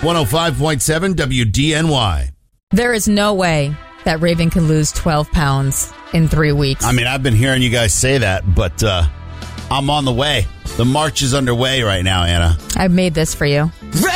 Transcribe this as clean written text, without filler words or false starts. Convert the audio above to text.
105.7 WDNY. There is no way that Raven could lose 12 pounds in 3 weeks. I mean, I've been hearing you guys say that, but I'm on the way. The march is underway right now, Anna. I've made this for you. Raven!